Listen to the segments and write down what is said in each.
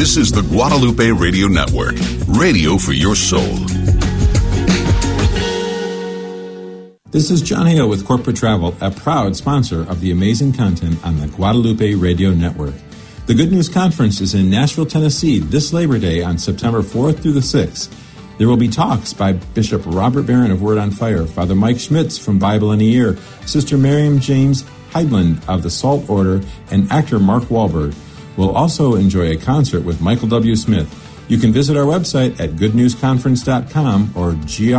This is the Guadalupe Radio Network, radio for your soul. This is John Hale with Corporate Travel, a proud sponsor of the amazing content on the Guadalupe Radio Network. The Good News Conference is in Nashville, Tennessee this Labor Day on September 4th through the 6th. There will be talks by Bishop Robert Barron of Word on Fire, Father Mike Schmitz from Bible in a Year, Sister Miriam James Heidland of the Salt Order, and actor Mark Wahlberg. We'll also enjoy a concert with Michael W. Smith. You can visit our website at goodnewsconference.com or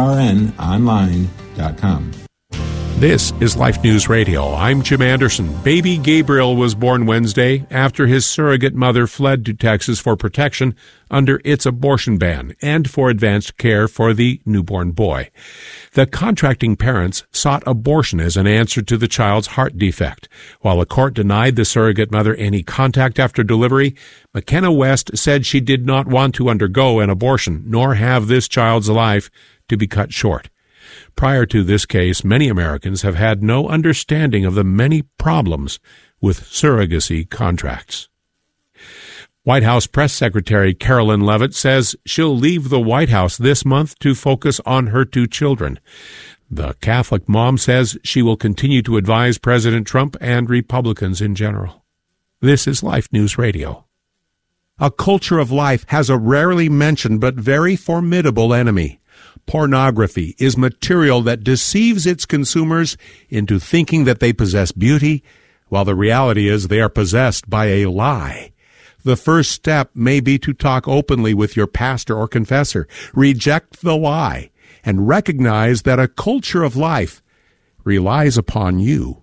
grnonline.com. This is Life News Radio. I'm Jim Anderson. Baby Gabriel was born Wednesday after his surrogate mother fled to Texas for protection under its abortion ban and for advanced care for the newborn boy. The contracting parents sought abortion as an answer to the child's heart defect. While the court denied the surrogate mother any contact after delivery, McKenna West said she did not want to undergo an abortion nor have this child's life to be cut short. Prior to this case, many Americans have had no understanding of the many problems with surrogacy contracts. White House Press Secretary Carolyn Leavitt says she'll leave the White House this month to focus on her two children. The Catholic mom says she will continue to advise President Trump and Republicans in general. This is Life News Radio. A culture of life has a rarely mentioned but very formidable enemy. Pornography is material that deceives its consumers into thinking that they possess beauty, while the reality is they are possessed by a lie. The first step may be to talk openly with your pastor or confessor, reject the lie, and recognize that a culture of life relies upon you.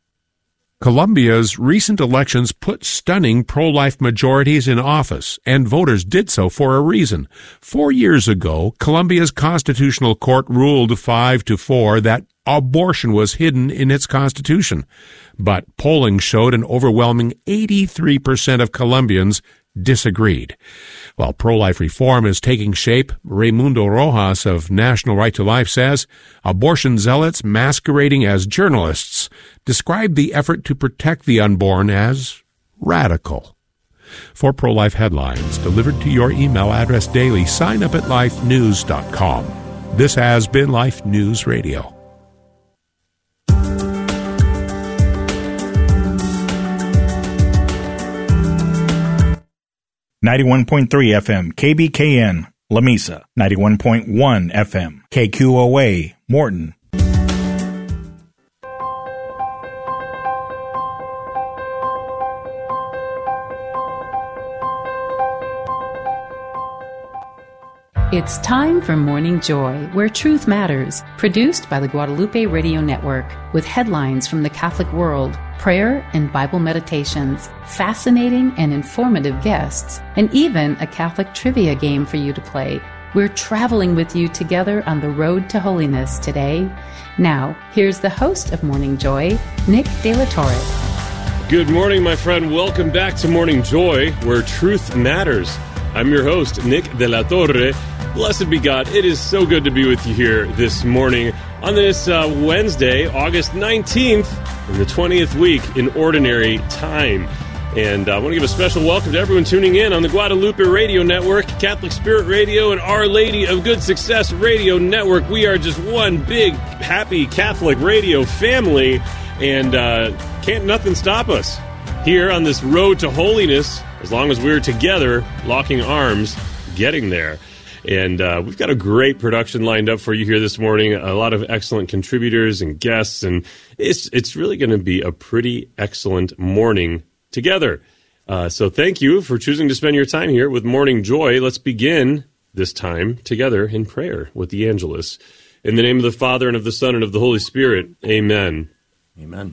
Colombia's recent elections put stunning pro-life majorities in office, and voters did so for a reason. 4 years ago, Colombia's constitutional court ruled 5-4 that abortion was hidden in its constitution. But polling showed an overwhelming 83% of Colombians disagreed. While pro-life reform is taking shape, Raimundo Rojas of National Right to Life says abortion zealots masquerading as journalists describe the effort to protect the unborn as radical. For pro-life headlines delivered to your email address daily, sign up at lifenews.com. This has been Life News Radio. 91.3 FM, KBKN, La Mesa. 91.1 FM, KQOA, Morton. It's time for Morning Joy, where truth matters, produced by the Guadalupe Radio Network, with headlines from the Catholic world, prayer and Bible meditations, fascinating and informative guests, and even a Catholic trivia game for you to play. We're traveling with you together on the road to holiness today. Now, here's the host of Morning Joy, Nick De La Torre. Good morning, my friend. Welcome back to Morning Joy, where truth matters. I'm your host, Nick De La Torre. Blessed be God. It is so good to be with you here this morning on this Wednesday, August 19th, in the 20th week in Ordinary Time. And I want to give a special welcome to everyone tuning in on the Guadalupe Radio Network, Catholic Spirit Radio, and Our Lady of Good Success Radio Network. We are just one big, happy Catholic radio family, and can't nothing stop us here on this road to holiness, as long as we're together, locking arms, getting there. And we've got a great production lined up for you here this morning. A lot of excellent contributors and guests, and it's really going to be a pretty excellent morning together. So thank you for choosing to spend your time here with Morning Joy. Let's begin this time together in prayer with the Angelus. In the name of the Father, and of the Son, and of the Holy Spirit, amen. Amen.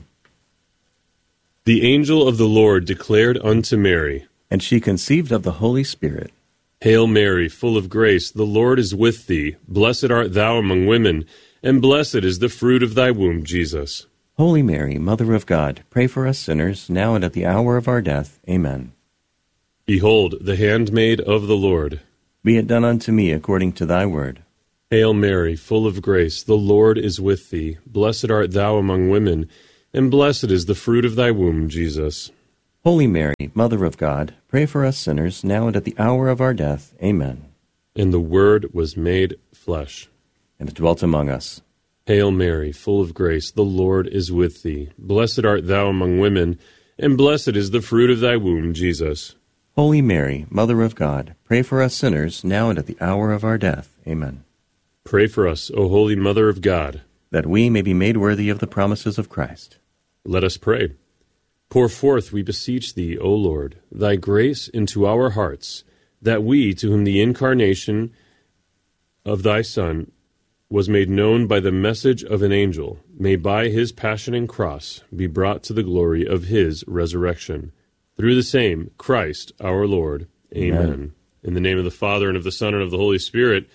The angel of the Lord declared unto Mary, and she conceived of the Holy Spirit. Hail Mary, full of grace, the Lord is with thee. Blessed art thou among women, and blessed is the fruit of thy womb, Jesus. Holy Mary, Mother of God, pray for us sinners, now and at the hour of our death. Amen. Behold, the handmaid of the Lord. Be it done unto me according to thy word. Hail Mary, full of grace, the Lord is with thee. Blessed art thou among women, and blessed is the fruit of thy womb, Jesus. Holy Mary, Mother of God, pray for us sinners, now and at the hour of our death. Amen. And the Word was made flesh, and dwelt among us. Hail Mary, full of grace, the Lord is with thee. Blessed art thou among women, and blessed is the fruit of thy womb, Jesus. Holy Mary, Mother of God, pray for us sinners, now and at the hour of our death. Amen. Pray for us, O Holy Mother of God, that we may be made worthy of the promises of Christ. Let us pray. Pour forth, we beseech thee, O Lord, thy grace into our hearts, that we, to whom the incarnation of thy Son was made known by the message of an angel, may by his passion and cross be brought to the glory of his resurrection. Through the same Christ our Lord. Amen. In the name of the Father, and of the Son, and of the Holy Spirit.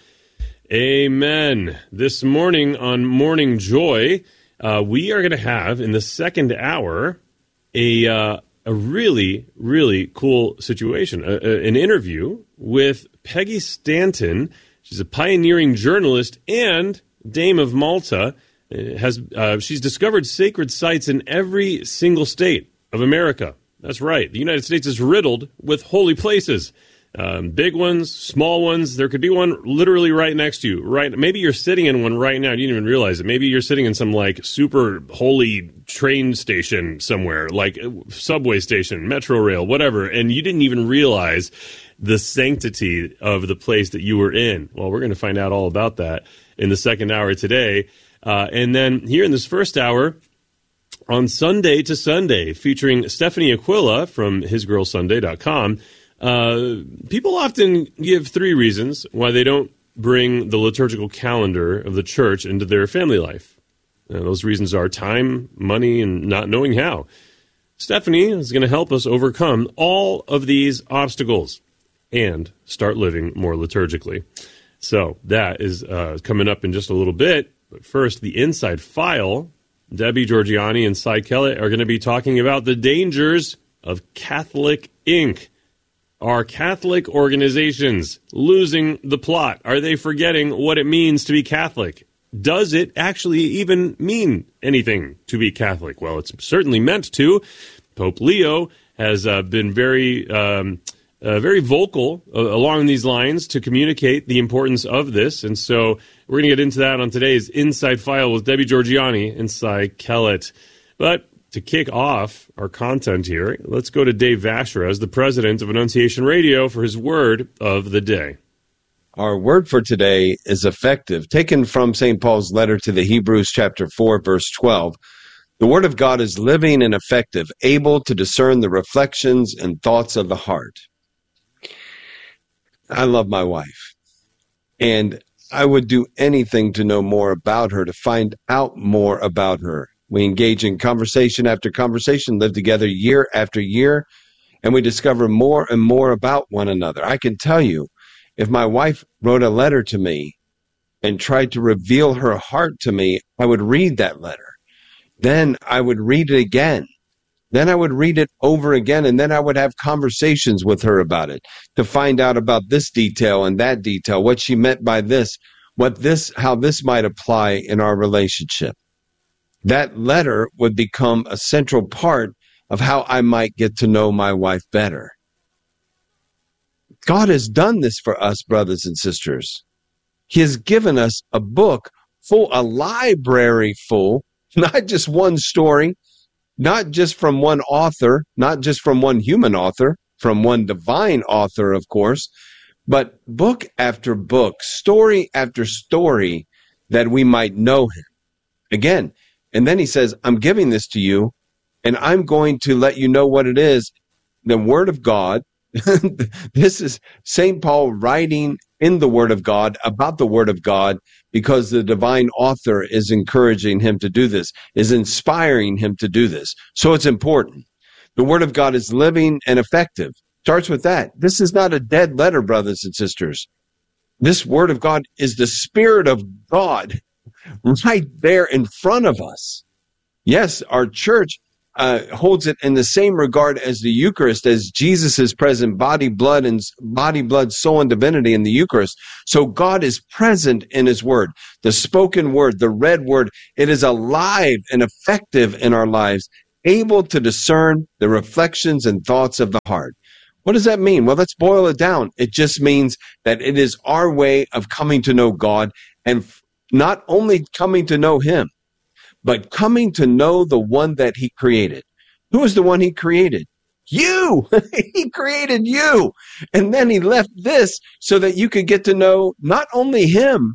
Amen. This morning on Morning Joy, we are going to have, in the second hour, a really, really cool situation, an interview with Peggy Stanton. She's a pioneering journalist and Dame of Malta. She's discovered sacred sites in every single state of America. That's right. The United States is riddled with holy places. Big ones, small ones. There could be one literally right next to you. Right? Maybe you're sitting in one right now. You didn't even realize it. Maybe you're sitting in some like super holy train station somewhere, like subway station, metro rail, whatever, and you didn't even realize the sanctity of the place that you were in. Well, we're going to find out all about that in the second hour today. And then here in this first hour, on Sunday to Sunday, featuring Stephanie Aquila from hisgirlsunday.com, people often give three reasons why they don't bring the liturgical calendar of the church into their family life. Those reasons are time, money, and not knowing how. Stephanie is going to help us overcome all of these obstacles and start living more liturgically. So that is coming up in just a little bit. But first, the Inside File. Debbie Georgianni and Cy Kellett are going to be talking about the dangers of Catholic Inc. Are Catholic organizations losing the plot? Are they forgetting what it means to be Catholic? Does it actually even mean anything to be Catholic? Well, it's certainly meant to. Pope Leo has been very vocal along these lines to communicate the importance of this. And so we're going to get into that on today's Inside File with Debbie Georgianni and Cy Kellett. But to kick off our content here, let's go to Dave Vasher as the president of Annunciation Radio for his word of the day. Our word for today is effective, taken from St. Paul's letter to the Hebrews chapter 4, verse 12. The word of God is living and effective, able to discern the reflections and thoughts of the heart. I love my wife, and I would do anything to know more about her, to find out more about her. We engage in conversation after conversation, live together year after year, and we discover more and more about one another. I can tell you, if my wife wrote a letter to me and tried to reveal her heart to me, I would read that letter. Then I would read it again. Then I would read it over again, and then I would have conversations with her about it to find out about this detail and that detail, what she meant by this, how this might apply in our relationship. That letter would become a central part of how I might get to know my wife better. God has done this for us, brothers and sisters. He has given us a book full, a library full, not just one story, not just from one author, not just from one human author, from one divine author, of course, but book after book, story after story, that we might know him. Again, and then he says, I'm giving this to you, and I'm going to let you know what it is, the Word of God. This is St. Paul writing in the Word of God about the Word of God, because the divine author is encouraging him to do this, is inspiring him to do this. So it's important. The Word of God is living and effective. Starts with that. This is not a dead letter, brothers and sisters. This Word of God is the Spirit of God right there in front of us. Yes, our church holds it in the same regard as the Eucharist, as Jesus' present body, blood, soul, and divinity in the Eucharist. So God is present in his word, the spoken word, the read word. It is alive and effective in our lives able to discern the reflections and thoughts of the heart. What does that mean? Well, let's boil it down. It just means that it is our way of coming to know God, and not only coming to know him, but coming to know the one that he created. Who is the one he created? You! He created you. And then he left this so that you could get to know not only him,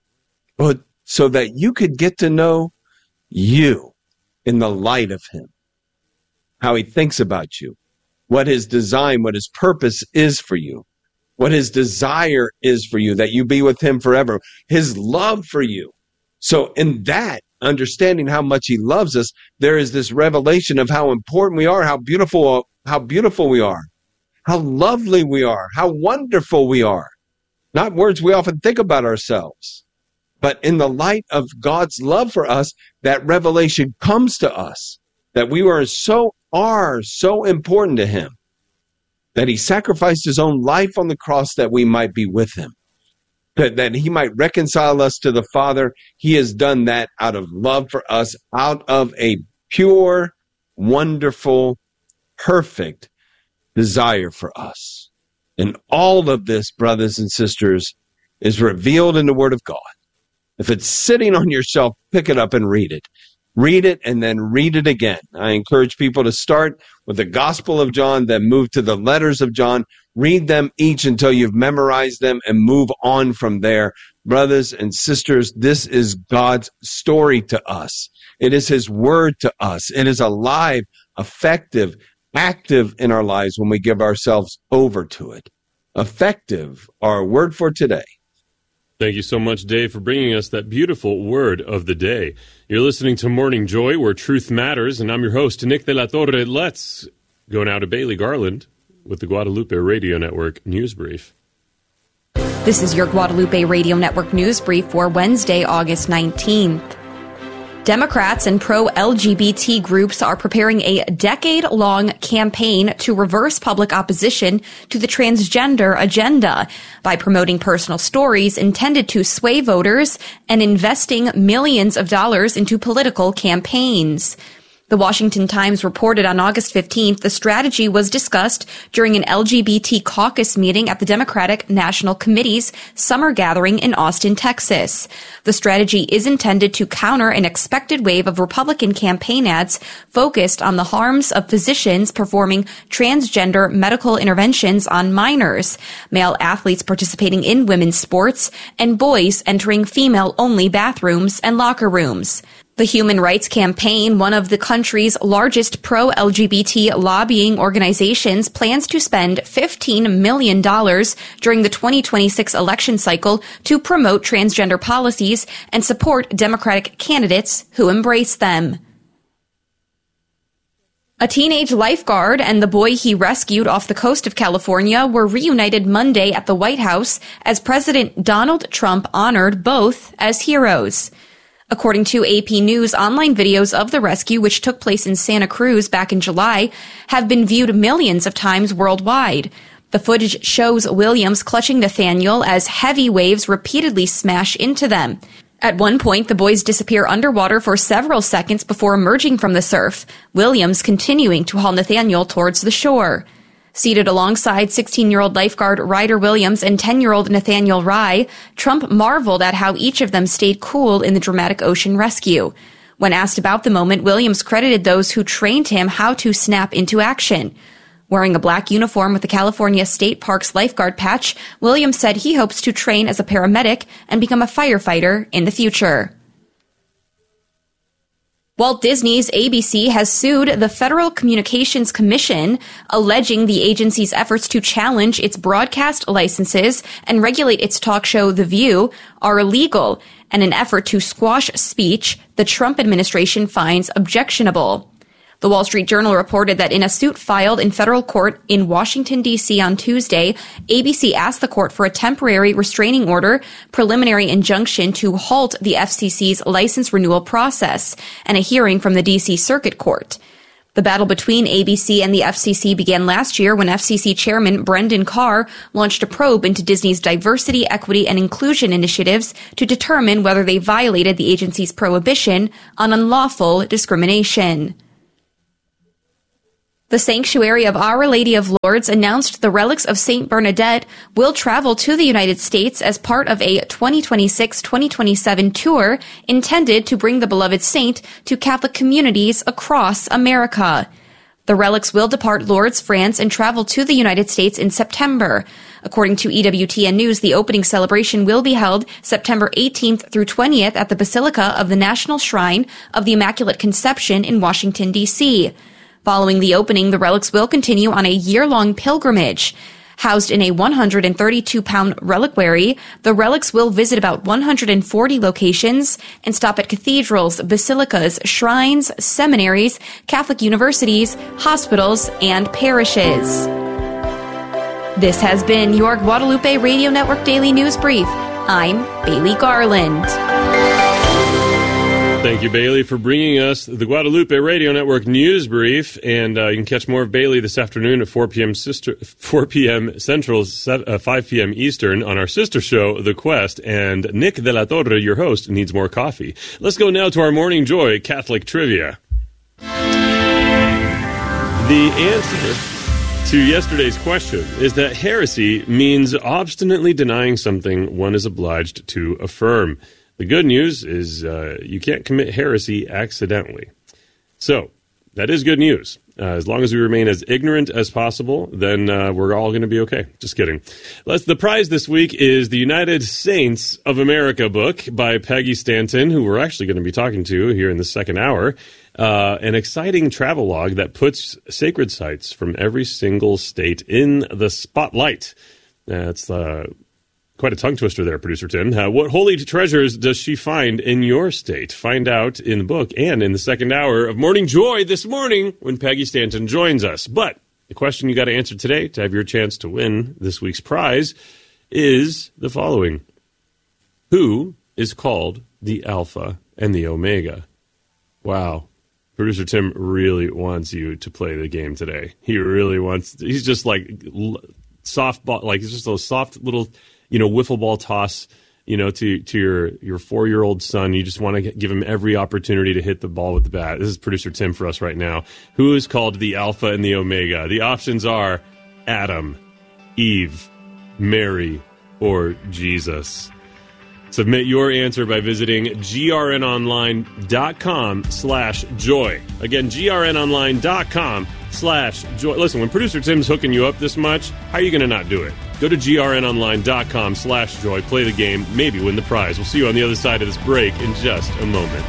but so that you could get to know you in the light of him. How he thinks about you. What his design, what his purpose is for you. What his desire is for you, that you be with him forever. His love for you. So in that, understanding how much he loves us, there is this revelation of how important we are, how beautiful we are, how lovely we are, how wonderful we are. Not words we often think about ourselves, but in the light of God's love for us, that revelation comes to us, that we are so important to him, that he sacrificed his own life on the cross that we might be with him. That he might reconcile us to the Father. He has done that out of love for us, out of a pure, wonderful, perfect desire for us. And all of this, brothers and sisters, is revealed in the Word of God. If it's sitting on your shelf, pick it up and read it. Read it and then read it again. I encourage people to start with the Gospel of John, then move to the letters of John. Read them each until you've memorized them and move on from there. Brothers and sisters, this is God's story to us. It is his word to us. It is alive, effective, active in our lives when we give ourselves over to it. Effective, our word for today. Thank you so much, Dave, for bringing us that beautiful word of the day. You're listening to Morning Joy, where truth matters, and I'm your host, Nick de la Torre. Let's go now to Bailey Garland with the Guadalupe Radio Network News Brief. This is your Guadalupe Radio Network News Brief for Wednesday, August 19th. Democrats and pro-LGBT groups are preparing a decade-long campaign to reverse public opposition to the transgender agenda by promoting personal stories intended to sway voters and investing millions of dollars into political campaigns. The Washington Times reported on August 15th the strategy was discussed during an LGBT caucus meeting at the Democratic National Committee's summer gathering in Austin, Texas. The strategy is intended to counter an expected wave of Republican campaign ads focused on the harms of physicians performing transgender medical interventions on minors, male athletes participating in women's sports, and boys entering female-only bathrooms and locker rooms. The Human Rights Campaign, one of the country's largest pro-LGBT lobbying organizations, plans to spend $15 million during the 2026 election cycle to promote transgender policies and support Democratic candidates who embrace them. A teenage lifeguard and the boy he rescued off the coast of California were reunited Monday at the White House as President Donald Trump honored both as heroes. According to AP News, online videos of the rescue, which took place in Santa Cruz back in July, have been viewed millions of times worldwide. The footage shows Williams clutching Nathaniel as heavy waves repeatedly smash into them. At one point, the boys disappear underwater for several seconds before emerging from the surf, Williams continuing to haul Nathaniel towards the shore. Seated alongside 16-year-old lifeguard Ryder Williams and 10-year-old Nathaniel Rye, Trump marveled at how each of them stayed cool in the dramatic ocean rescue. When asked about the moment, Williams credited those who trained him how to snap into action. Wearing a black uniform with the California State Parks lifeguard patch, Williams said he hopes to train as a paramedic and become a firefighter in the future. Walt Disney's ABC has sued the Federal Communications Commission, alleging the agency's efforts to challenge its broadcast licenses and regulate its talk show The View are illegal, and an effort to squash speech the Trump administration finds objectionable. The Wall Street Journal reported that in a suit filed in federal court in Washington, D.C. on Tuesday, ABC asked the court for a temporary restraining order, preliminary injunction to halt the FCC's license renewal process, and a hearing from the D.C. Circuit Court. The battle between ABC and the FCC began last year when FCC Chairman Brendan Carr launched a probe into Disney's diversity, equity, and inclusion initiatives to determine whether they violated the agency's prohibition on unlawful discrimination. The Sanctuary of Our Lady of Lourdes announced the relics of Saint Bernadette will travel to the United States as part of a 2026-2027 tour intended to bring the beloved saint to Catholic communities across America. The relics will depart Lourdes, France, and travel to the United States in September. According to EWTN News, the opening celebration will be held September 18th through 20th at the Basilica of the National Shrine of the Immaculate Conception in Washington, D.C. Following the opening, the relics will continue on a year-long pilgrimage. Housed in a 132-pound reliquary, the relics will visit about 140 locations and stop at cathedrals, basilicas, shrines, seminaries, Catholic universities, hospitals, and parishes. This has been your Guadalupe Radio Network Daily News Brief. I'm Bailey Garland. Thank you, Bailey, for bringing us the Guadalupe Radio Network News Brief. And you can catch more of Bailey this afternoon at 4 p.m. Central, 5 p.m. Eastern on our sister show, The Quest. And Nick de la Torre, your host, needs more coffee. Let's go now to our Morning Joy Catholic Trivia. The answer to yesterday's question is that heresy means obstinately denying something one is obliged to affirm. The good news is you can't commit heresy accidentally. So, that is good news. As long as we remain as ignorant as possible, then we're all going to be okay. Just kidding. The prize this week is the United Saints of America book by Peggy Stanton, who we're actually going to be talking to here in the second hour. An exciting travelogue that puts sacred sites from every single state in the spotlight. That's quite a tongue twister there, Producer Tim. What holy treasures does she find in your state? Find out in the book and in the second hour of Morning Joy this morning when Peggy Stanton joins us. But the question you got to answer today to have your chance to win this week's prize is the following. Who is called the Alpha and the Omega? Wow. Producer Tim really wants you to play the game today. He really wants, he's just like softball, like it's just those soft little, wiffle ball toss, to your 4-year-old son. You just want to give him every opportunity to hit the ball with the bat. This is Producer Tim for us right now. Who is called the Alpha and the Omega? The options are Adam, Eve, Mary, or Jesus. Submit your answer by visiting grnonline.com/joy. Again, grnonline.com/joy. Listen, when Producer Tim's hooking you up this much, how are you going to not do it? Go to grnonline.com/joy, play the game, maybe win the prize. We'll see you on the other side of this break in just a moment.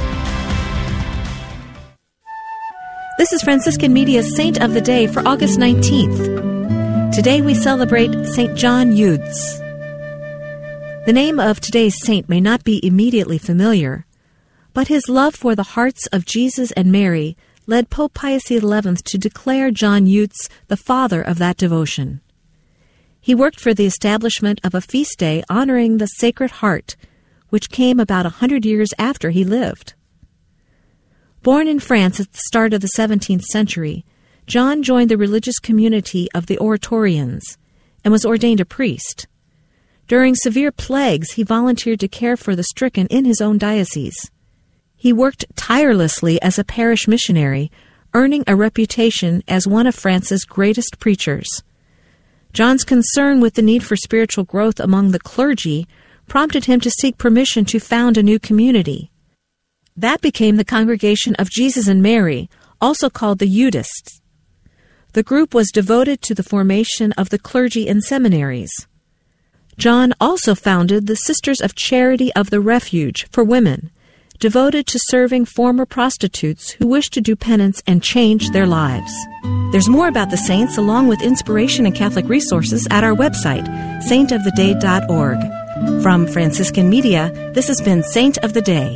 This is Franciscan Media's Saint of the Day for August 19th. Today we celebrate St. John Eudes. The name of today's saint may not be immediately familiar, but his love for the hearts of Jesus and Mary led Pope Pius XI to declare John Eudes the father of that devotion. He worked for the establishment of a feast day honoring the Sacred Heart, which came about 100 years after he lived. Born in France at the start of the 17th century, John joined the religious community of the Oratorians and was ordained a priest. During severe plagues, he volunteered to care for the stricken in his own diocese. He worked tirelessly as a parish missionary, earning a reputation as one of France's greatest preachers. John's concern with the need for spiritual growth among the clergy prompted him to seek permission to found a new community. That became the Congregation of Jesus and Mary, also called the Eudists. The group was devoted to the formation of the clergy in seminaries. John also founded the Sisters of Charity of the Refuge for women, devoted to serving former prostitutes who wish to do penance and change their lives. There's more about the saints along with inspiration and Catholic resources at our website, saintoftheday.org. From Franciscan Media, this has been Saint of the Day.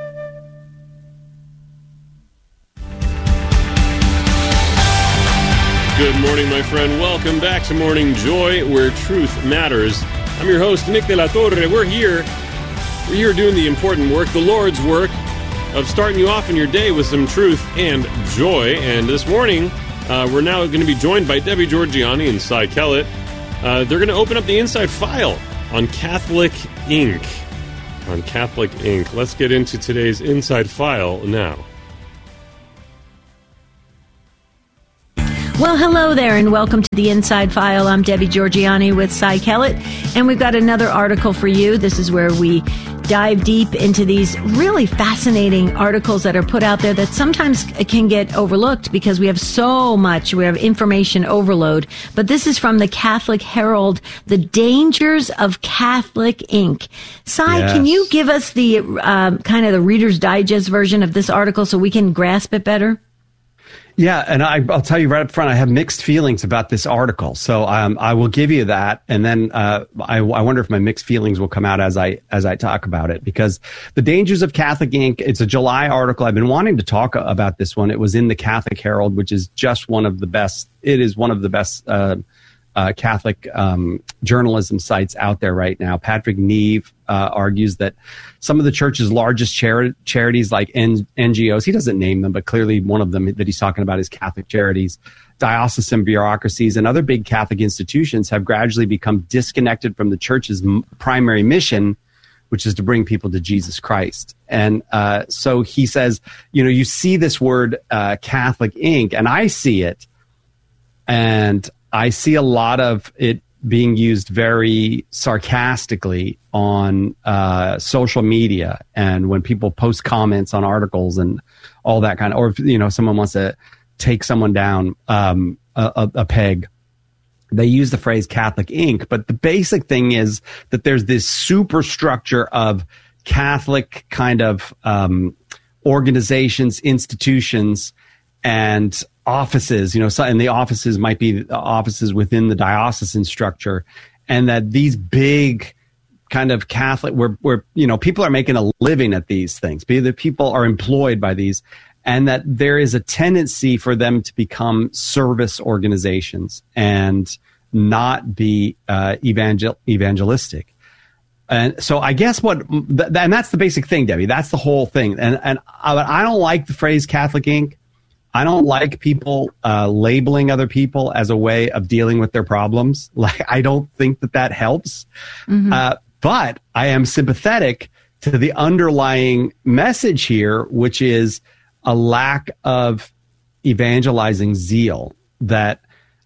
Good morning, my friend. Welcome back to Morning Joy, where truth matters. I'm your host, Nick de la Torre. We're here doing the important work, the Lord's work, of starting you off in your day with some truth and joy. And this morning, we're now going to be joined by Debbie Georgiani and Cy Kellett. They're going to open up the inside file on Catholic Inc. Let's get into today's inside file now. Well, hello there, and welcome to the Inside File. I'm Debbie Georgiani with Cy Kellett, and we've got another article for you. This is where we dive deep into these really fascinating articles that are put out there that sometimes can get overlooked because we have so much. We have information overload. But this is from the Catholic Herald, The Dangers of Catholic Ink. Cy, Can you give us the kind of the Reader's Digest version of this article so we can grasp it better? Yeah, and I'll tell you right up front, I have mixed feelings about this article. So I will give you that, and then I wonder if my mixed feelings will come out as I talk about it. Because The Dangers of Catholic Ink, it's a July article. I've been wanting to talk about this one. It was in the Catholic Herald, which is just one of the best. It is one of the best Catholic journalism sites out there right now. Patrick Neve argues that some of the church's largest charities, like NGOs, he doesn't name them, but clearly one of them that he's talking about is Catholic Charities, diocesan bureaucracies, and other big Catholic institutions have gradually become disconnected from the church's primary mission, which is to bring people to Jesus Christ. And so he says, you see this word Catholic Ink, and I see it, and I see a lot of it being used very sarcastically on social media, and when people post comments on articles and all that kind of, or if someone wants to take someone down a peg, they use the phrase Catholic Ink. But the basic thing is that there's this superstructure of Catholic kind of organizations, institutions, and offices, and the offices might be offices within the diocesan structure, and that these big kind of Catholic, where people are making a living at these things, that people are employed by these, and that there is a tendency for them to become service organizations and not be evangelistic. And so I guess and that's the basic thing, Debbie. That's the whole thing. And I don't like the phrase Catholic Ink. I don't like people labeling other people as a way of dealing with their problems. Like, I don't think that helps. Mm-hmm. But I am sympathetic to the underlying message here, which is a lack of evangelizing zeal. That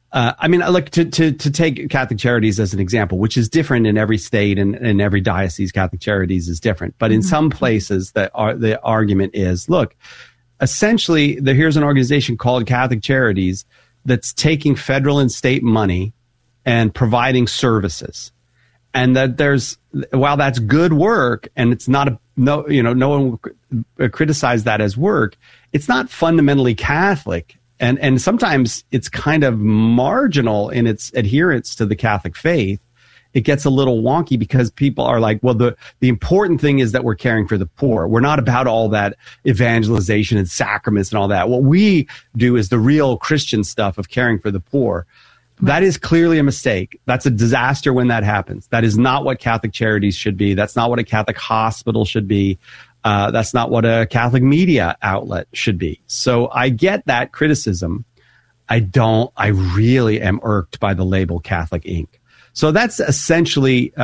to take Catholic Charities as an example, which is different in every state and in every diocese. Catholic Charities is different, but in some places the argument is, look, essentially, here's an organization called Catholic Charities that's taking federal and state money and providing services. And that while that's good work, and it's not no one will criticize that as work, it's not fundamentally Catholic. And sometimes it's kind of marginal in its adherence to the Catholic faith. It gets a little wonky because people are like, well, the important thing is that we're caring for the poor. We're not about all that evangelization and sacraments and all that. What we do is the real Christian stuff of caring for the poor. That is clearly a mistake. That's a disaster when that happens. That is not what Catholic Charities should be. That's not what a Catholic hospital should be. That's not what a Catholic media outlet should be. So I get that criticism. I really am irked by the label Catholic Ink. So that's essentially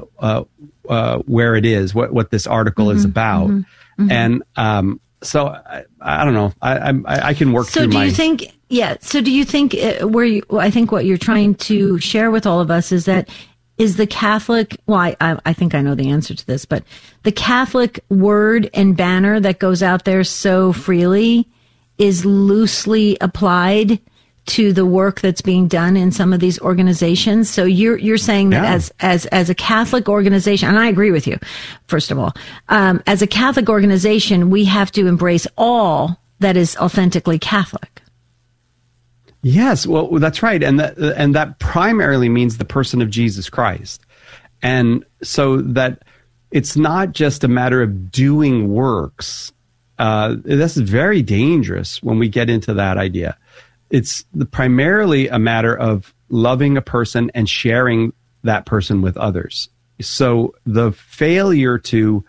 where it is, what this article is about. Mm-hmm. And so I don't know. I can work through my... So do you think I think what you're trying to share with all of us is that is the Catholic, I think I know the answer to this, but the Catholic word and banner that goes out there so freely is loosely applied to the work that's being done in some of these organizations. So you're saying that as a Catholic organization, and I agree with you, first of all, as a Catholic organization, we have to embrace all that is authentically Catholic. Yes, well, that's right. And that primarily means the person of Jesus Christ. And so that it's not just a matter of doing works. This is very dangerous when we get into that idea. It's primarily a matter of loving a person and sharing that person with others. So the failure to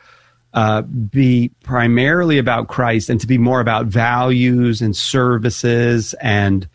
be primarily about Christ and to be more about values and services and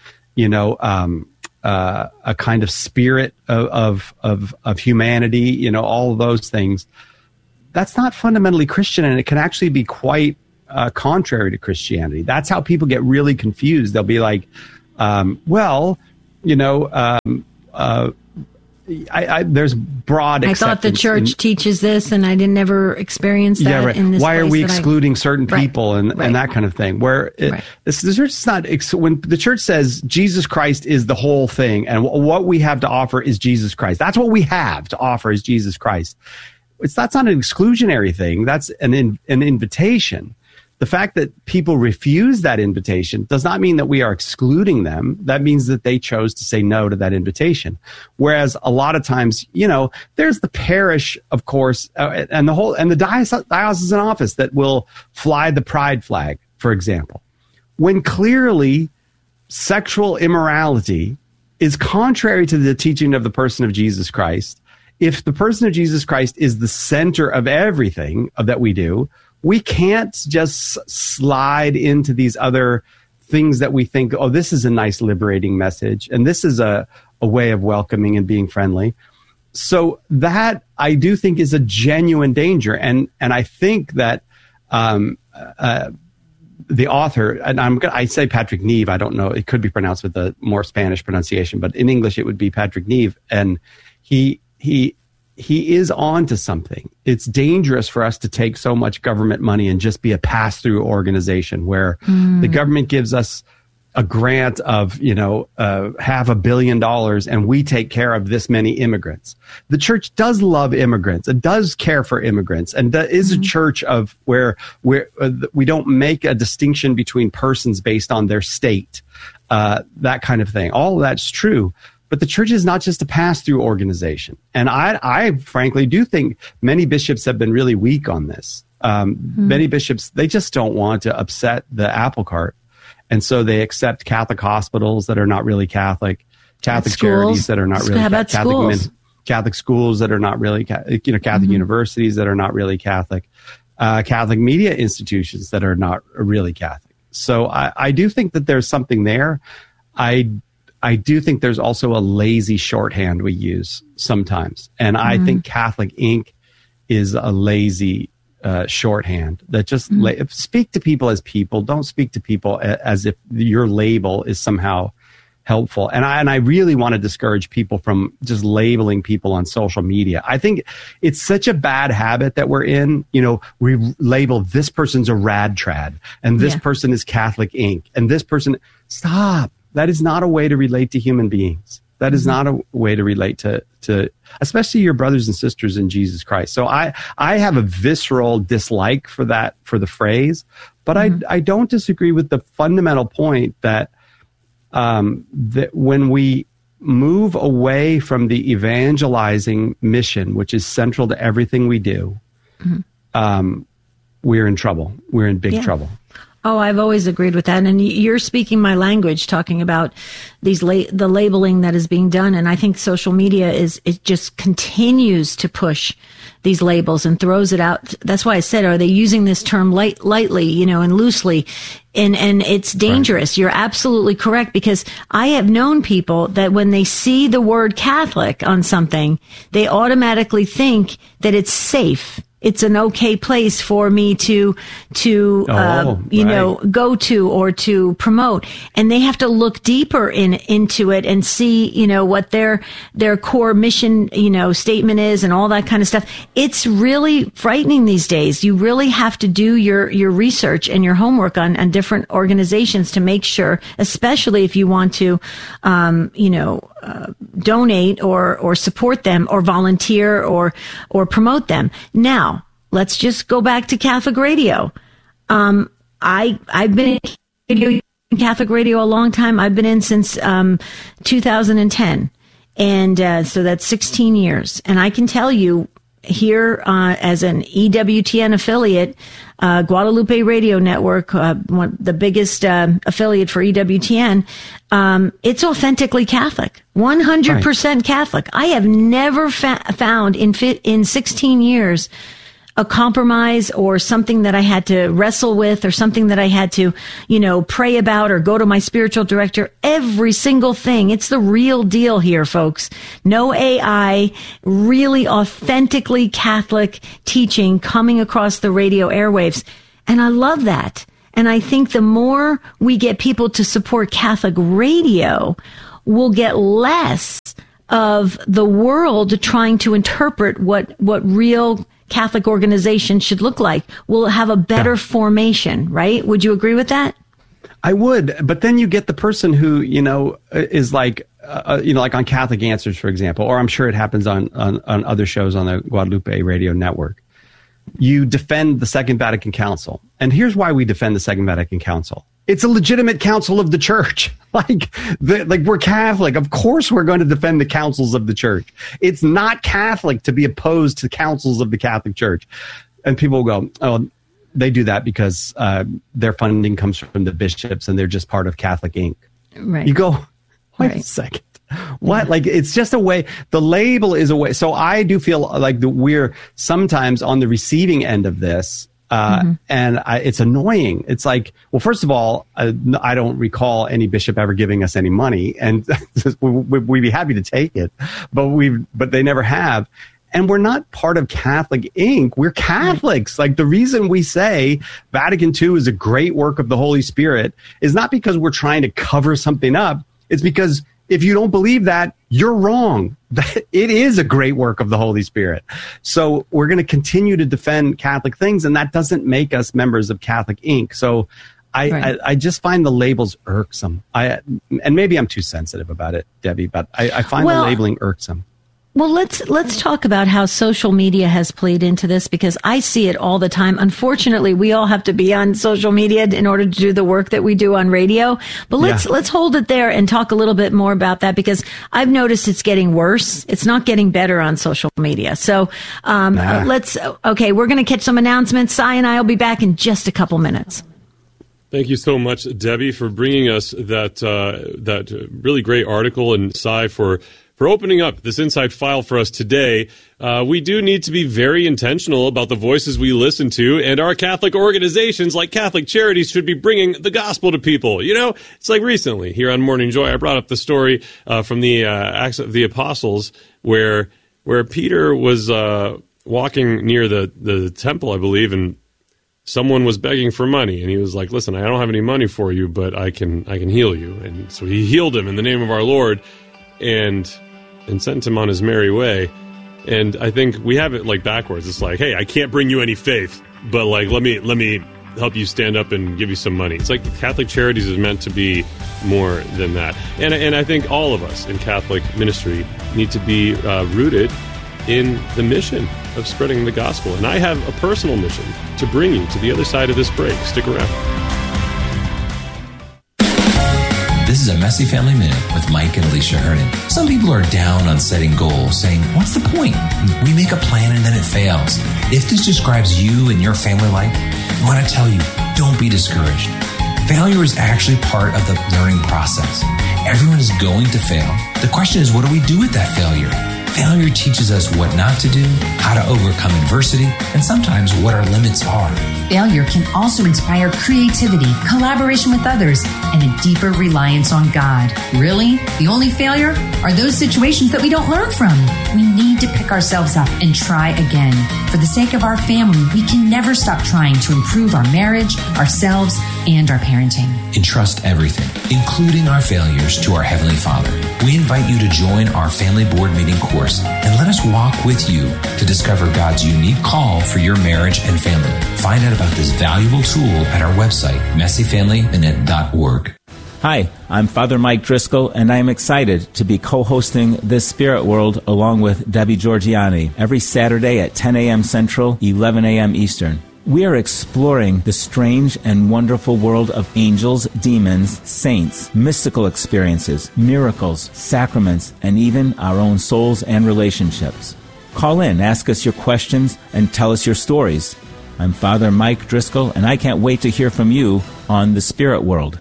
a kind of spirit of humanity, all of those things, that's not fundamentally Christian, and it can actually be quite contrary to Christianity. That's how people get really confused. They'll be like, there's broad acceptance. I thought the church teaches this, and I didn't ever experience that. Yeah, right. In this Why are we place excluding certain people and that kind of thing? Where the church is not. When the church says Jesus Christ is the whole thing, and what we have to offer is Jesus Christ. That's what we have to offer is Jesus Christ. That's not an exclusionary thing. That's an invitation. The fact that people refuse that invitation does not mean that we are excluding them. That means that they chose to say no to that invitation. Whereas a lot of times, there's the parish, of course, and the diocesan office that will fly the pride flag, for example, when clearly sexual immorality is contrary to the teaching of the person of Jesus Christ. If the person of Jesus Christ is the center of everything that we do, we can't just slide into these other things that we think, oh, this is a nice liberating message, and this is a way of welcoming and being friendly. So that I do think is a genuine danger. And I think that the author, and I say Patrick Neve, I don't know, it could be pronounced with a more Spanish pronunciation, but in English it would be Patrick Neve. And he is on to something. It's dangerous for us to take so much government money and just be a pass-through organization where the government gives us a grant of, $500 million and we take care of this many immigrants. The church does love immigrants. It does care for immigrants, and is a church of where we don't make a distinction between persons based on their state, that kind of thing. All of that's true. But the church is not just a pass-through organization. And I frankly do think many bishops have been really weak on this. Many bishops, they just don't want to upset the apple cart. And so they accept Catholic hospitals that are not really Catholic, Catholic charities that are not really Catholic, Catholic schools that are not really Catholic, Catholic universities that are not really Catholic, Catholic media institutions that are not really Catholic. So I do think that there's something there. I do think there's also a lazy shorthand we use sometimes. And I think Catholic Inc. is a lazy shorthand that just speak to people as people. Don't speak to people as if your label is somehow helpful. And I really want to discourage people from just labeling people on social media. I think it's such a bad habit that we're in. We label this person's a rad trad and this person is Catholic Inc. and this person. Stop. That is not a way to relate to human beings. That is not a way to relate to especially your brothers and sisters in Jesus Christ. So I have a visceral dislike for the phrase, but I don't disagree with the fundamental point that that when we move away from the evangelizing mission, which is central to everything we do, we're in trouble. We're in big trouble. Oh, I've always agreed with that. And you're speaking my language, talking about the labeling that is being done. And I think social media it just continues to push these labels and throws it out. That's why I said, are they using this term lightly, and loosely? And it's dangerous. Right. You're absolutely correct, because I have known people that when they see the word Catholic on something, they automatically think that it's safe. It's an okay place for me to go to or to promote. And they have to look deeper into it and see, what their core mission, statement is and all that kind of stuff. It's really frightening these days. You really have to do your research and your homework on different organizations to make sure, especially if you want to, donate or support them or volunteer or promote them. Now, let's just go back to Catholic radio. I've been in Catholic radio a long time. I've been in since 2010. And so that's 16 years. And I can tell you here as an EWTN affiliate, Guadalupe Radio Network, the biggest affiliate for EWTN, it's authentically Catholic, 100% Catholic. I have never found in 16 years a compromise or something that I had to wrestle with or something that I had to, pray about or go to my spiritual director. Every single thing. It's the real deal here, folks. No AI, really authentically Catholic teaching coming across the radio airwaves. And I love that. And I think the more we get people to support Catholic radio, we'll get less of the world trying to interpret what real Catholic organization should look like. We'll have a better formation, right? Would you agree with that? I would, but then you get the person who, is like, like on Catholic Answers, for example, or I'm sure it happens on other shows on the Guadalupe Radio Network. You defend the Second Vatican Council. And here's why we defend the Second Vatican Council. It's a legitimate council of the church. Like we're Catholic. Of course we're going to defend the councils of the church. It's not Catholic to be opposed to councils of the Catholic Church. And people will go, oh, they do that because their funding comes from the bishops and they're just part of Catholic Inc. Right. You go, wait a second. What? Like, it's just a way. The label is a way. So I do feel like we're sometimes on the receiving end of this. And it's annoying. It's like, well, first of all, I don't recall any bishop ever giving us any money, and we'd be happy to take it, but they never have. And we're not part of Catholic Inc. We're Catholics. Like, the reason we say Vatican II is a great work of the Holy Spirit is not because we're trying to cover something up. It's because if you don't believe that, you're wrong. It is a great work of the Holy Spirit. So we're going to continue to defend Catholic things, and that doesn't make us members of Catholic Inc. So I just find the labels irksome. And maybe I'm too sensitive about it, Debbie, but I find the labeling irksome. Well, let's talk about how social media has played into this, because I see it all the time. Unfortunately, we all have to be on social media in order to do the work that we do on radio. But let's hold it there and talk a little bit more about that, because I've noticed it's getting worse. It's not getting better on social media. So we're going to catch some announcements. Cy and I will be back in just a couple minutes. Thank you so much, Debbie, for bringing us that really great article, and Cy for opening up this inside file for us today. We do need to be very intentional about the voices we listen to, and our Catholic organizations like Catholic Charities should be bringing the gospel to people. You know, it's like recently here on Morning Joy, I brought up the story from the Acts of the Apostles where Peter was walking near the temple, I believe, and someone was begging for money, and he was like, listen, I don't have any money for you, but I can heal you. And so he healed him in the name of our Lord and sent him on his merry way. And I think we have it like backwards. It's like, hey, I can't bring you any faith, but like let me help you stand up and give you some money. It's like Catholic Charities is meant to be more than that. And I think all of us in Catholic ministry need to be rooted in the mission of spreading the gospel. And I have a personal mission to bring you to the other side of this break. Stick around. This is a Messy Family Minute with Mike and Alicia Hernan. Some people are down on setting goals, saying, what's the point? We make a plan and then it fails. If this describes you and your family life, I want to tell you, don't be discouraged. Failure is actually part of the learning process. Everyone is going to fail. The question is, what do we do with that failure? Failure teaches us what not to do, how to overcome adversity, and sometimes what our limits are. Failure can also inspire creativity, collaboration with others, and a deeper reliance on God. Really? The only failure are those situations that we don't learn from. We need to pick ourselves up and try again. For the sake of our family, we can never stop trying to improve our marriage, ourselves, and our parenting. Entrust everything, including our failures, to our Heavenly Father. We invite you to join our family board meeting course and let us walk with you to discover God's unique call for your marriage and family. Find out about this valuable tool at our website, messyfamilyminute.org. Hi, I'm Father Mike Driscoll, and I am excited to be co-hosting This Spirit World along with Debbie Georgiani every Saturday at 10 a.m. Central, 11 a.m. Eastern. We are exploring the strange and wonderful world of angels, demons, saints, mystical experiences, miracles, sacraments, and even our own souls and relationships. Call in, ask us your questions, and tell us your stories. I'm Father Mike Driscoll, and I can't wait to hear from you on The Spirit World.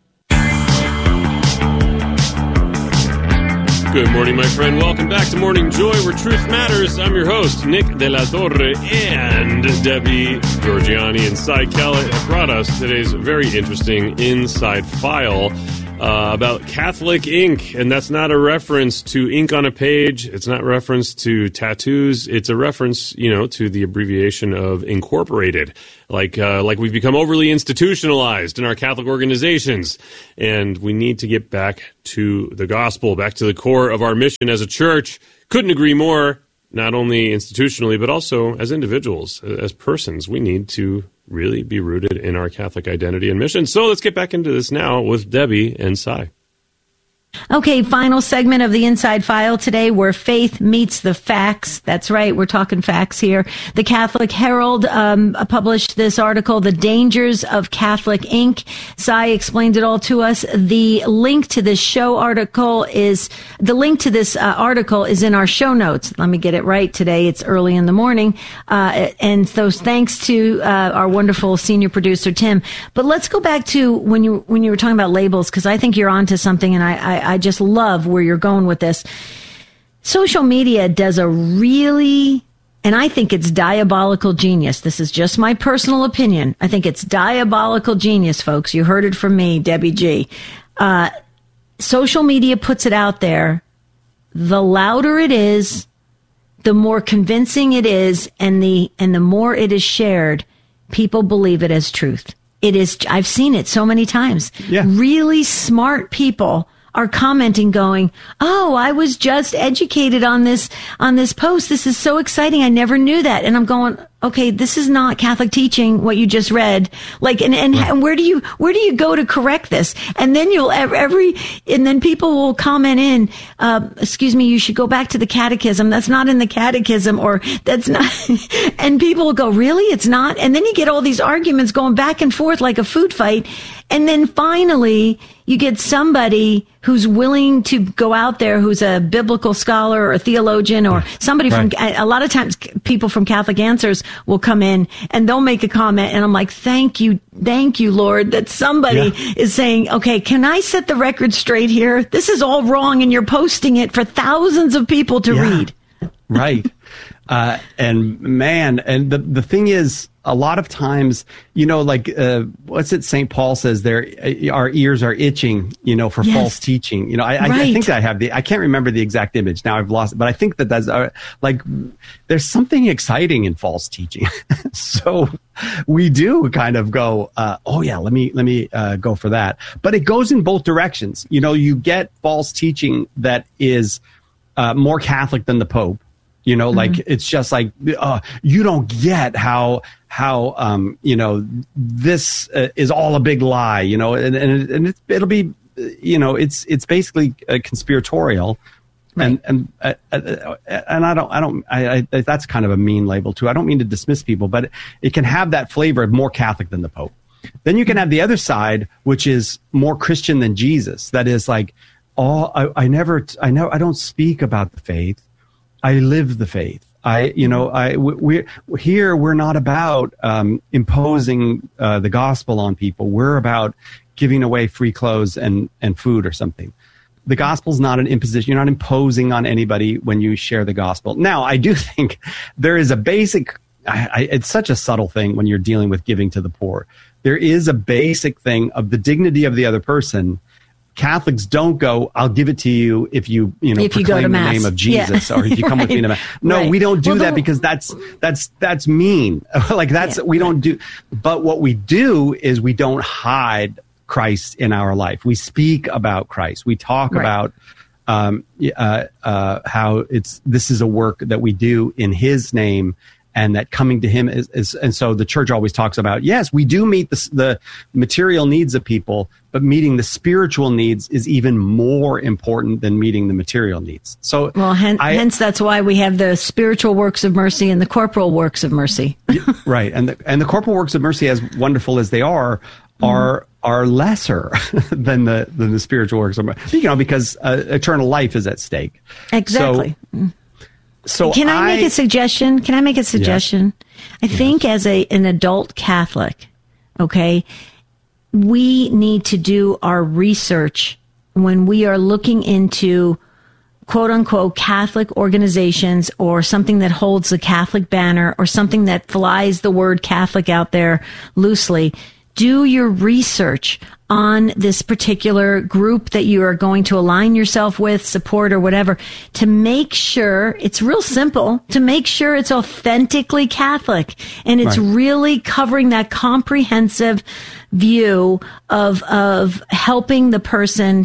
Good morning, my friend. Welcome back to Morning Joy, where truth matters. I'm your host, Nick De La Torre, and Debbie Georgiani and Cy Kellett have brought us today's very interesting Inside File. about Catholic ink, and that's not a reference to ink on a page. It's not a reference to tattoos. It's a reference, to the abbreviation of Incorporated. Like we've become overly institutionalized in our Catholic organizations, and we need to get back to the gospel, back to the core of our mission as a church. Couldn't agree more. Not only institutionally, but also as individuals, as persons, we need to really be rooted in our Catholic identity and mission. So let's get back into this now with Debbie and Cy. Okay, final segment of the Inside File today, where faith meets the facts. That's right, we're talking facts here. The Catholic Herald published this article, The Dangers of Catholic Ink. Cy explained it all to us. The link to this article is in our show notes. Let me get it right today. It's early in the morning. And so thanks to our wonderful senior producer, Tim. But let's go back to when you were talking about labels, because I think you're onto something, and I just love where you're going with this. Social media does a really, and I think it's diabolical genius. This is just my personal opinion. I think it's diabolical genius, folks. You heard it from me, Debbie G. Social media puts it out there. The louder it is, the more convincing it is, and the more it is shared, people believe it as truth. It is. I've seen it so many times. Yeah. Really smart people are commenting going, "Oh, I was just educated on this post. This is so exciting. I never knew that." And I'm going, "Okay, this is not Catholic teaching, what you just read." Like, and where do you go to correct this? And then and then people will comment in, "Excuse me, you should go back to the catechism. That's not in the catechism," or "That's not," and people will go, "Really? It's not?" And then you get all these arguments going back and forth like a food fight. And then finally, you get somebody who's willing to go out there, who's a biblical scholar or a theologian or somebody from, a lot of times people from Catholic Answers will come in and they'll make a comment. And I'm like, thank you, Lord, that somebody is saying, okay, can I set the record straight here? This is all wrong. And you're posting it for thousands of people to read. Right. And the thing is, a lot of times, what's it St. Paul says there, our ears are itching, for false teaching. I think that I can't remember the exact image. Now I've lost it, but I think that's there's something exciting in false teaching. So we do kind of go, let me go for that. But it goes in both directions. You get false teaching that is more Catholic than the Pope. It's just like, you don't get how this is all a big lie, and it'll be, it's basically conspiratorial. Right. And that's kind of a mean label too. I don't mean to dismiss people, but it can have that flavor of more Catholic than the Pope. Then you can have the other side, which is more Christian than Jesus. That is like, I don't speak about the faith. I live the faith. We're not about imposing the gospel on people. We're about giving away free clothes and food or something. The gospel's not an imposition. You're not imposing on anybody when you share the gospel. Now, I do think there is a basic, it's such a subtle thing when you're dealing with giving to the poor. There is a basic thing of the dignity of the other person. Catholics don't go, I'll give it to you if you proclaim the name of Jesus or if you come with me to mass. No, we don't do that because that's mean. We don't do. But what we do is we don't hide Christ in our life. We speak about Christ. We talk about how this is a work that we do in His name. And that coming to Him is, and so the church always talks about, yes, we do meet the material needs of people, but meeting the spiritual needs is even more important than meeting the material needs. So, hence that's why we have the spiritual works of mercy and the corporal works of mercy. Right, and the corporal works of mercy, as wonderful as they are lesser than the spiritual works of mercy. Because eternal life is at stake. Exactly. So Can I make a suggestion? Yes. I think as an adult Catholic, okay, we need to do our research when we are looking into quote unquote Catholic organizations or something that holds the Catholic banner or something that flies the word Catholic out there loosely, do your research on this particular group that you are going to align yourself with, support, or whatever, to make sure it's real simple, to make sure it's authentically Catholic and it's really covering that comprehensive view of helping the person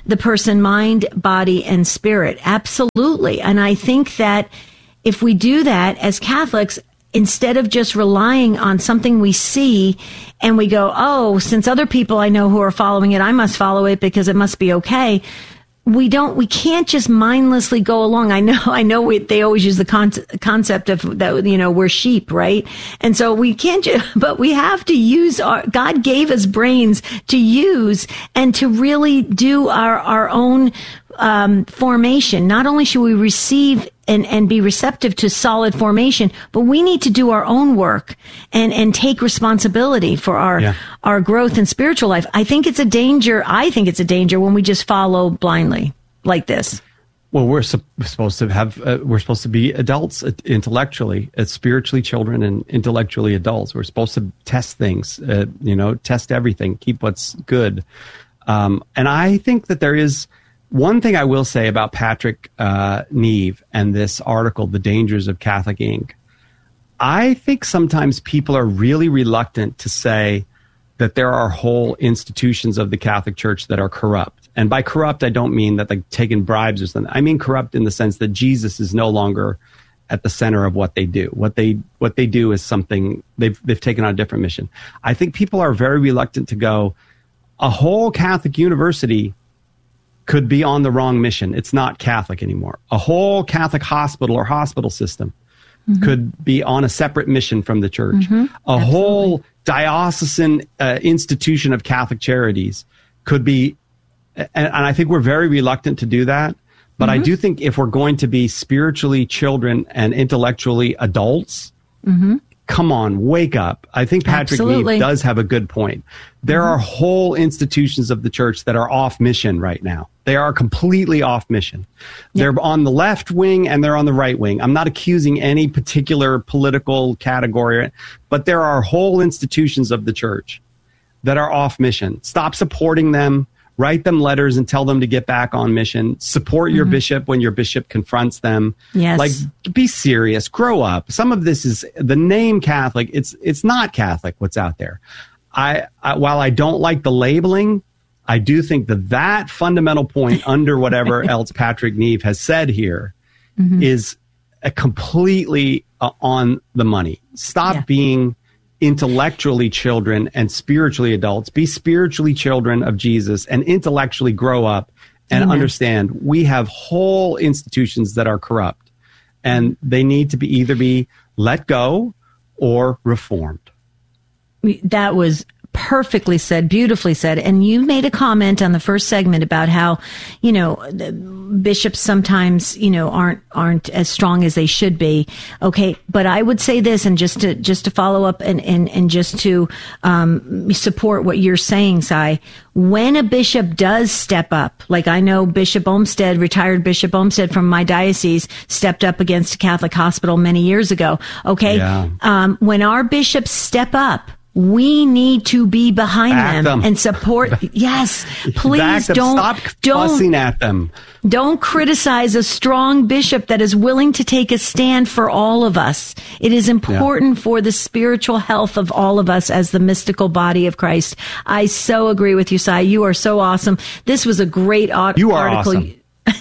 mind, body, and spirit. Absolutely. And I think that if we do that as Catholics, instead of just relying on something we see and we go, oh, since other people I know who are following it, I must follow it because it must be okay. We can't just mindlessly go along. I know they always use the concept of that, we're sheep, right? And so we can't but we have to use God gave us brains to use and to really do our own, formation. Not only should we receive and be receptive to solid formation, but we need to do our own work and take responsibility for our growth in spiritual life. I think it's a danger when we just follow blindly like this. Well, we're supposed to be adults intellectually, spiritually children and intellectually adults. We're supposed to test things, test everything, keep what's good. And I think that there is one thing I will say about Patrick Neve and this article, The Dangers of Catholic Inc. I think sometimes people are really reluctant to say that there are whole institutions of the Catholic Church that are corrupt. And by corrupt, I don't mean that like taking bribes or something. I mean corrupt in the sense that Jesus is no longer at the center of what they do. What they do is something they've taken on a different mission. I think people are very reluctant to go, a whole Catholic university could be on the wrong mission. It's not Catholic anymore. A whole Catholic hospital or hospital system could be on a separate mission from the church. A whole diocesan institution of Catholic charities could be, and I think we're very reluctant to do that. But I do think if we're going to be spiritually children and intellectually adults, come on, wake up. I think Patrick Neve does have a good point. There are whole institutions of the church that are off mission right now. They are completely off mission. They're on the left wing and they're on the right wing. I'm not accusing any particular political category, but there are whole institutions of the church that are off mission. Stop supporting them. Write them letters and tell them to get back on mission. Support your bishop when your bishop confronts them. Yes. Like, be serious. Grow up. Some of this is the name Catholic. It's not Catholic what's out there. While I don't like the labeling, I do think that fundamental point under whatever else Patrick Neve has said here is a completely on the money. Stop being intellectually children and spiritually adults. Be spiritually children of Jesus and intellectually grow up and understand we have whole institutions that are corrupt and they need to either be let go or reformed. That was perfectly said, beautifully said. And you made a comment on the first segment about how, bishops sometimes, aren't as strong as they should be. Okay. But I would say this, and just to follow up and just to, support what you're saying, Cy, when a bishop does step up, like I know retired Bishop Olmsted from my diocese stepped up against a Catholic hospital many years ago. Okay. Yeah. When our bishops step up, we need to be behind them and support. Yes, please don't fussing at them. Don't criticize a strong bishop that is willing to take a stand for all of us. It is important for the spiritual health of all of us as the mystical body of Christ. I so agree with you, Cy. You are so awesome. This was a great article. You are awesome.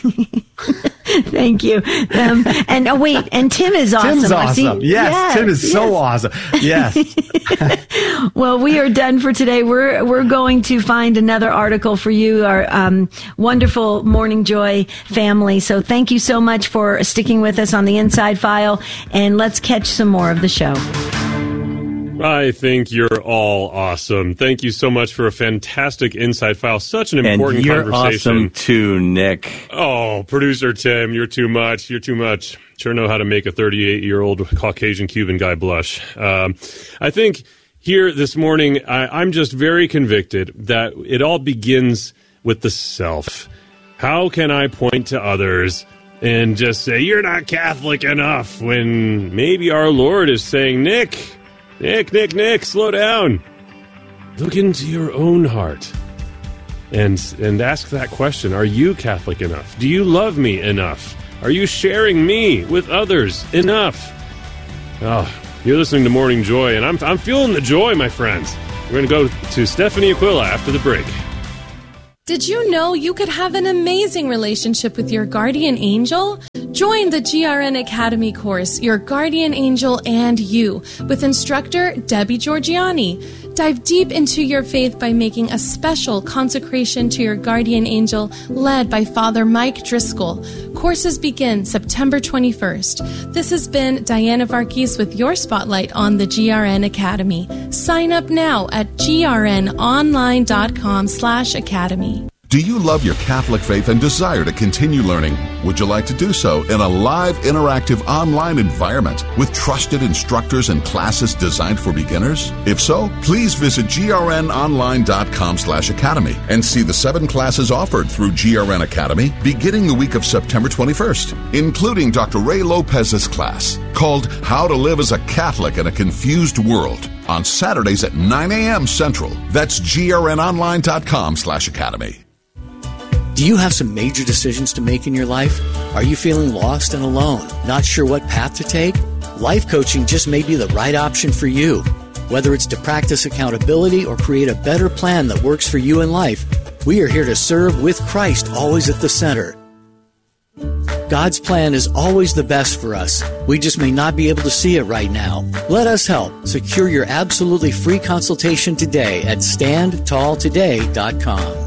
Thank you. And Tim is awesome. Tim's awesome. Yes, Tim is so awesome. Yes. Well, we are done for today. We're going to find another article for you, our wonderful Morning Joy family. So thank you so much for sticking with us on the Inside File, and let's catch some more of the show. I think you're all awesome. Thank you so much for a fantastic Inside File. Such an important conversation. Awesome too, Nick. Oh, producer Tim, you're too much. You're too much. Sure know how to make a 38-year-old Caucasian Cuban guy blush. I think here this morning, I'm just very convicted that it all begins with the self. How can I point to others and just say, you're not Catholic enough, when maybe our Lord is saying, Nick, slow down. look into your own heart and ask that question. Are you Catholic enough? Do you love me enough? Are you sharing me with others enough? Oh, you're listening to Morning Joy, and I'm feeling the joy, my friends. We're going to go to Stephanie Aquila after the break. Did you know you could have an amazing relationship with your guardian angel? Join the GRN Academy course, Your Guardian Angel and You, with instructor Debbie Georgiani. Dive deep into your faith by making a special consecration to your guardian angel led by Father Mike Driscoll. Courses begin September 21st. This has been Diana Varghese with your spotlight on the GRN Academy. Sign up now at grnonline.com/academy. Do you love your Catholic faith and desire to continue learning? Would you like to do so in a live, interactive online environment with trusted instructors and classes designed for beginners? If so, please visit grnonline.com/academy and see the 7 classes offered through GRN Academy beginning the week of September 21st, including Dr. Ray Lopez's class called How to Live as a Catholic in a Confused World on Saturdays at 9 a.m. Central. That's grnonline.com/academy. Do you have some major decisions to make in your life? Are you feeling lost and alone, not sure what path to take? Life coaching just may be the right option for you. Whether it's to practice accountability or create a better plan that works for you in life, we are here to serve with Christ always at the center. God's plan is always the best for us. We just may not be able to see it right now. Let us help. Secure your absolutely free consultation today at standtalltoday.com.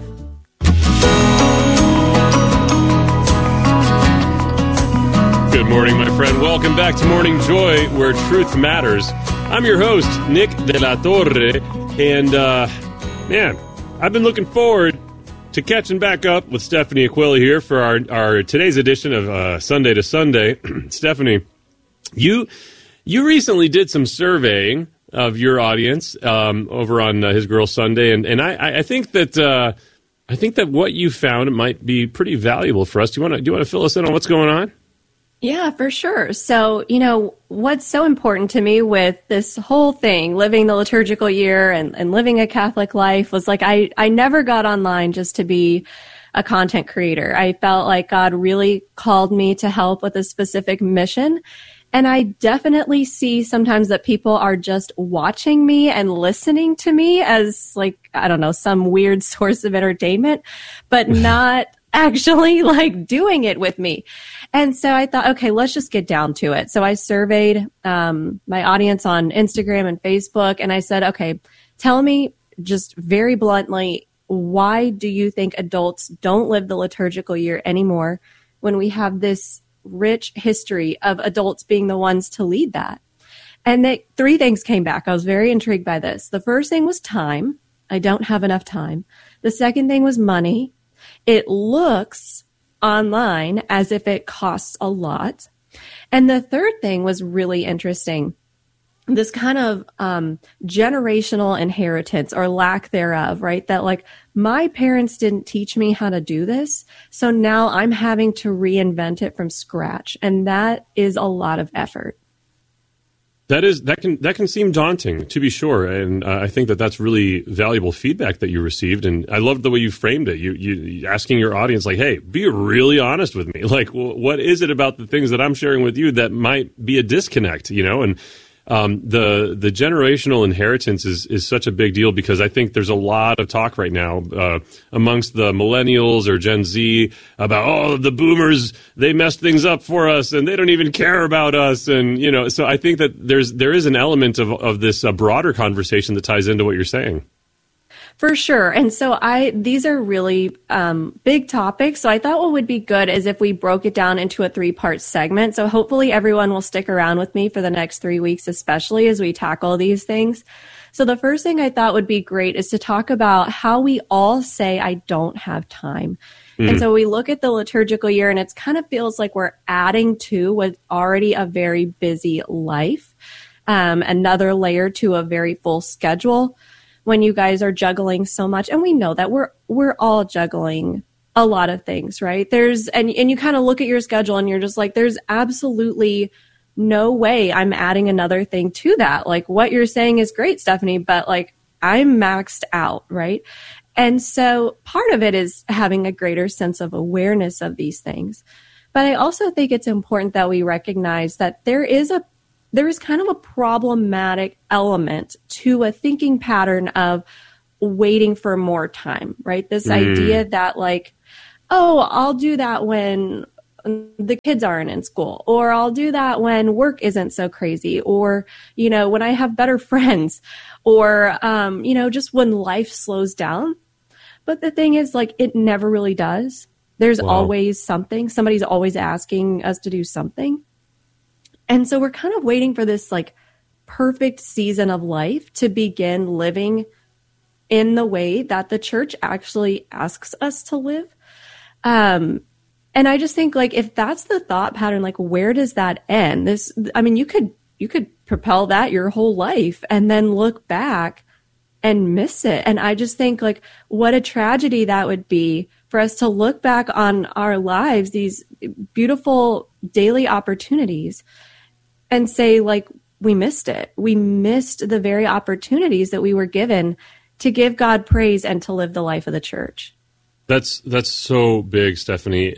Good morning, my friend. Welcome back to Morning Joy, where truth matters. I'm your host, Nick De La Torre, and man, I've been looking forward to catching back up with Stephanie Aquila here for our today's edition of Sunday to Sunday. Stephanie, you recently did some surveying of your audience over on His Girl Sunday, and I think that what you found might be pretty valuable for us. Do you want to fill us in on what's going on? Yeah, for sure. So, what's so important to me with this whole thing, living the liturgical year and living a Catholic life, was like I never got online just to be a content creator. I felt like God really called me to help with a specific mission. And I definitely see sometimes that people are just watching me and listening to me as some weird source of entertainment, but not actually doing it with me. And so I thought, okay, let's just get down to it. So I surveyed my audience on Instagram and Facebook, and I said, okay, tell me just very bluntly, why do you think adults don't live the liturgical year anymore when we have this rich history of adults being the ones to lead that? And 3 things came back. I was very intrigued by this. The first thing was time. I don't have enough time. The second thing was money. It looks online as if it costs a lot. And the third thing was really interesting. This kind of generational inheritance or lack thereof, right? That my parents didn't teach me how to do this. So now I'm having to reinvent it from scratch. And that is a lot of effort. That can seem daunting, to be sure, and I think that's really valuable feedback that you received, and I loved the way you framed it. You asking your audience, hey, be really honest with me. What is it about the things that I'm sharing with you that might be a disconnect? And the generational inheritance is such a big deal, because I think there's a lot of talk right now amongst the millennials or Gen Z about, the boomers, they messed things up for us and they don't even care about us. And, so I think that there is an element of this broader conversation that ties into what you're saying. For sure. And so these are really big topics. So I thought what would be good is if we broke it down into a 3-part segment. So hopefully everyone will stick around with me for the next 3 weeks, especially as we tackle these things. So the first thing I thought would be great is to talk about how we all say, I don't have time. And so we look at the liturgical year and it kind of feels like we're adding to what's already a very busy life, another layer to a very full schedule. When you guys are juggling so much, and we know that we're all juggling a lot of things, right? And you kind of look at your schedule and you're just like, there's absolutely no way I'm adding another thing to that. What you're saying is great, Stephanie, but I'm maxed out, right? And so part of it is having a greater sense of awareness of these things. But I also think it's important that we recognize that there is kind of a problematic element to a thinking pattern of waiting for more time, right? This idea that like, oh, I'll do that when the kids aren't in school, or I'll do that when work isn't so crazy, or, when I have better friends, or, just when life slows down. But the thing is, like, it never really does. There's always something. Somebody's always asking us to do something. And so we're kind of waiting for this like perfect season of life to begin living in the way that the church actually asks us to live. And I just think like, if that's the thought pattern, like where does that end? You could propel that your whole life and then look back and miss it. And I just think like, what a tragedy that would be for us to look back on our lives, these beautiful daily opportunities, and say like, we missed it. We missed the very opportunities that we were given to give God praise and to live the life of the church. That's so big, Stephanie.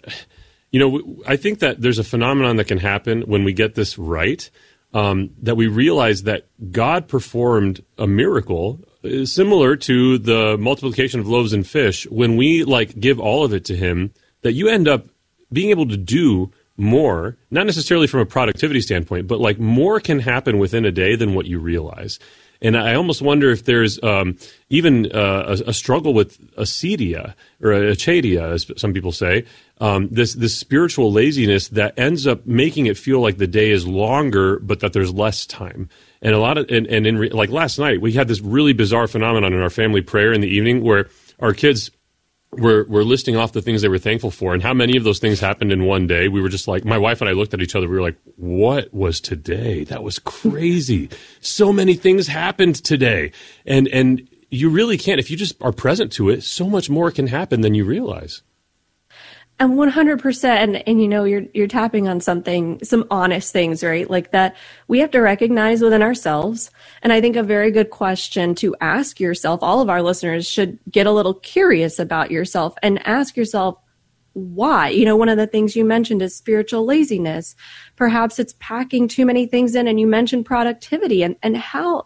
I think that there's a phenomenon that can happen when we get this right, that we realize that God performed a miracle similar to the multiplication of loaves and fish. When we like give all of it to him, that you end up being able to do more, not necessarily from a productivity standpoint, but like more can happen within a day than what you realize. And I almost wonder if there's even a struggle with acedia or achadia, as some people say, this spiritual laziness that ends up making it feel like the day is longer, but that there's less time. And like last night, we had this really bizarre phenomenon in our family prayer in the evening where our kids were listing off the things they were thankful for, and how many of those things happened in one day. We were just like, my wife and I looked at each other. We were like, what was today? That was crazy. So many things happened today. And you really can't, if you just are present to it, so much more can happen than you realize. And 100%, and you're tapping on something, some honest things, right? Like that we have to recognize within ourselves. And I think a very good question to ask yourself, all of our listeners should get a little curious about yourself and ask yourself, why? One of the things you mentioned is spiritual laziness. Perhaps it's packing too many things in, and you mentioned productivity and how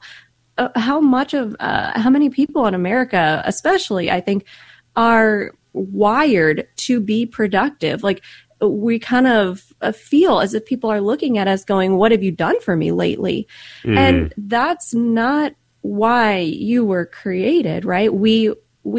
many people in America, especially, I think, are wired to be productive. Like we kind of feel as if people are looking at us going, what have you done for me lately? And that's not why you were created, right? We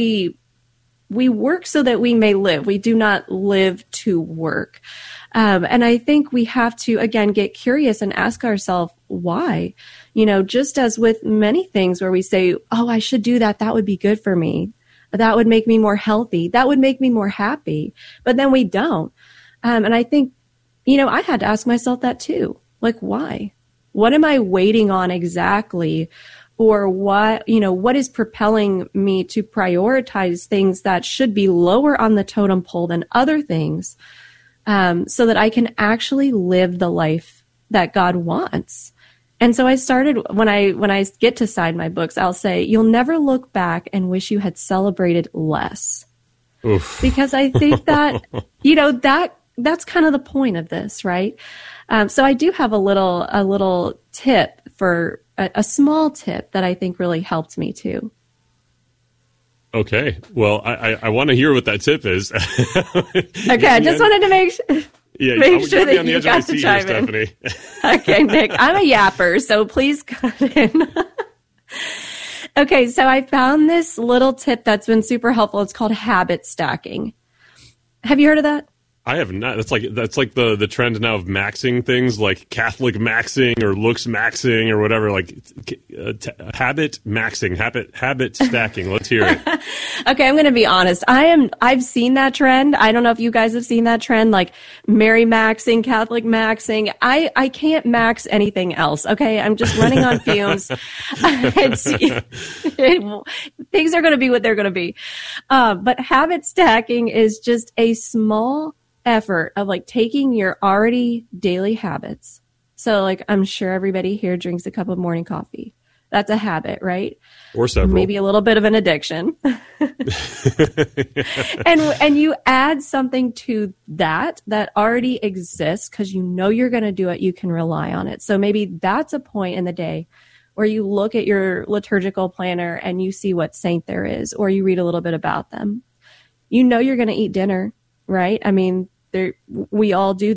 work so that we may live. We do not live to work. And I think we have to, again, get curious and ask ourselves why. Just as with many things where we say, oh, I should do that. That would be good for me. That would make me more healthy. That would make me more happy. But then we don't. And I think, I had to ask myself that too. Like, why? What am I waiting on exactly? Or what is propelling me to prioritize things that should be lower on the totem pole than other things, so that I can actually live the life that God wants? And so I started, when I get to sign my books, I'll say, you'll never look back and wish you had celebrated less. Oof. Because I think that, that's kind of the point of this, right? So I do have a little tip for a small tip that I think really helped me too. Okay. Well, I want to hear what that tip is. Okay. I just wanted to make sure. Yeah, make sure that you got to chime in. Stephanie. Okay, Nick, I'm a yapper, so please cut in. Okay, so I found this little tip that's been super helpful. It's called habit stacking. Have you heard of that? I have not. That's like the trend now of maxing things, like Catholic maxing or looks maxing or whatever. Like habit maxing, habit stacking. Let's hear it. Okay, I'm going to be honest. I've seen that trend. I don't know if you guys have seen that trend, like Mary maxing, Catholic maxing. I can't max anything else. Okay, I'm just running on fumes. Things are going to be what they're going to be. But habit stacking is just a small effort of like taking your already daily habits. So like, I'm sure everybody here drinks a cup of morning coffee. That's a habit, right? Or several. Maybe a little bit of an addiction. and you add something to that already exists because you know you're going to do it. You can rely on it. So maybe that's a point in the day where you look at your liturgical planner and you see what saint there is, or you read a little bit about them. You know you're going to eat dinner, right? I mean, we all do